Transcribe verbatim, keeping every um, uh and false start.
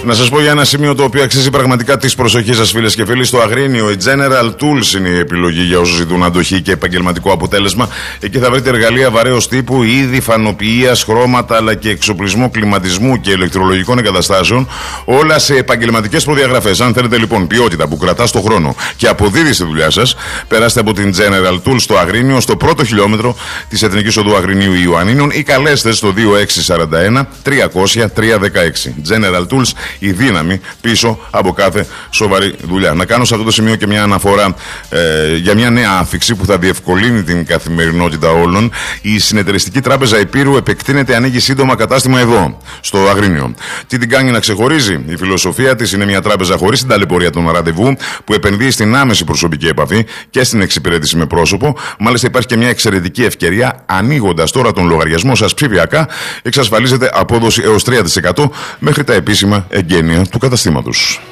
Να σας πω για ένα σημείο το οποίο αξίζει πραγματικά της προσοχής σας, φίλες και φίλοι. Στο Αγρίνιο, η General Tools είναι η επιλογή για όσους ζητούν αντοχή και επαγγελματικό αποτέλεσμα. Εκεί θα βρείτε εργαλεία βαρέως τύπου, είδη φανοποιίας, χρώματα αλλά και εξοπλισμό κλιματισμού και ηλεκτρολογικών εγκαταστάσεων. Όλα σε επαγγελματικές προδιαγραφές. Αν θέλετε λοιπόν ποιότητα που κρατά στο χρόνο και αποδίδει στη δουλειά σας, περάστε από την General Tools στο Αγρίνιο, στο πρώτο χιλιόμετρο της Εθνικής Οδού Αγρινίου Ιωαννίνων, ή καλέστε στο δύο έξι τέσσερα ένα τριακόσια τριακόσια δεκαέξι. General Tools, η δύναμη πίσω από κάθε σοβαρή δουλειά. Να κάνω σε αυτό το σημείο και μια αναφορά ε, για μια νέα άφιξη που θα διευκολύνει την καθημερινότητα όλων. Η Συνεταιριστική Τράπεζα Υπήρου επεκτείνεται, ανοίγει σύντομα κατάστημα εδώ, στο Αγρίνιο. Τι την κάνει να ξεχωρίζει? Η φιλοσοφία της είναι μια τράπεζα χωρίς την ταλαιπωρία των ραντεβού, που επενδύει στην άμεση προσωπική επαφή και στην εξυπηρέτηση με πρόσωπο. Μάλιστα, υπάρχει και μια εξαιρετική ευκαιρία. Ανοίγοντας τώρα τον λογαριασμό σας ψηφιακά, εξασφαλίζετε απόδοση έως τρία τοις εκατό μέχρι τα επίσημα εγγένεια του καταστήματος.